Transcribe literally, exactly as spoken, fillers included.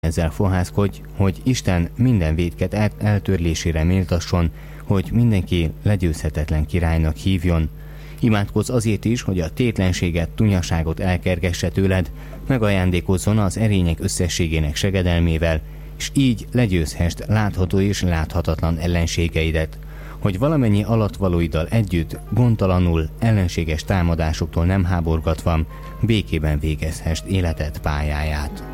ezzel fohászkodj, hogy Isten minden vétket el- eltörlésére méltasson, hogy mindenki legyőzhetetlen királynak hívjon. Imádkozz azért is, hogy a tétlenséget, tunyaságot elkergesse tőled, megajándékozzon az erények összességének segedelmével, és így legyőzhest látható és láthatatlan ellenségeidet, hogy valamennyi alattvalóiddal együtt, gondtalanul, ellenséges támadásoktól nem háborgatva, békében végezhest életed pályáját.